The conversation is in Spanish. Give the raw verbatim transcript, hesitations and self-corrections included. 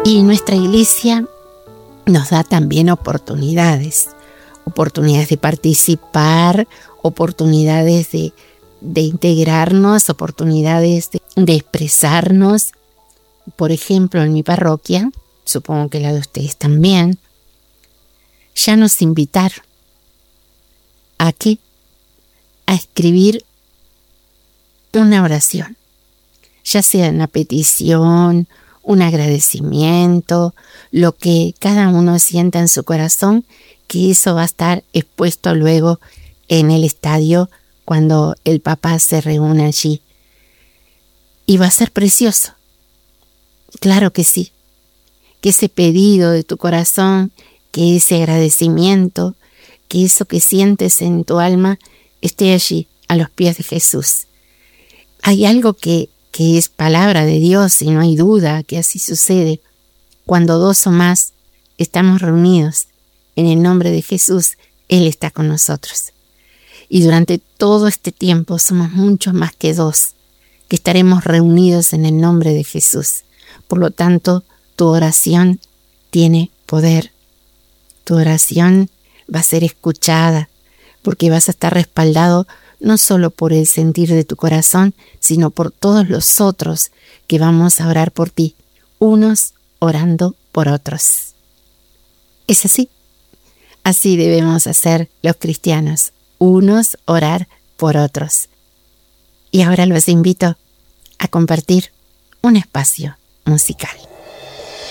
Y nuestra iglesia nos da también oportunidades, oportunidades de participar, oportunidades de, de integrarnos, oportunidades de, de expresarnos. Por ejemplo, en mi parroquia, supongo que la de ustedes también, ya nos invitaron a qué, a escribir una oración, ya sea una petición, un agradecimiento, lo que cada uno sienta en su corazón, que eso va a estar expuesto luego en el estadio cuando el Papa se reúne allí. Y va a ser precioso. Claro que sí. Que ese pedido de tu corazón, que ese agradecimiento, que eso que sientes en tu alma esté allí, a los pies de Jesús. Hay algo que, que es palabra de Dios y no hay duda que así sucede. Cuando dos o más estamos reunidos en el nombre de Jesús, Él está con nosotros. Y durante todo este tiempo somos muchos más que dos, que estaremos reunidos en el nombre de Jesús. Por lo tanto, tu oración tiene poder. Tu oración va a ser escuchada, porque vas a estar respaldado no solo por el sentir de tu corazón, sino por todos los otros que vamos a orar por ti, unos orando por otros. ¿Es así? Así debemos hacer los cristianos, unos orar por otros. Y ahora los invito a compartir un espacio musical.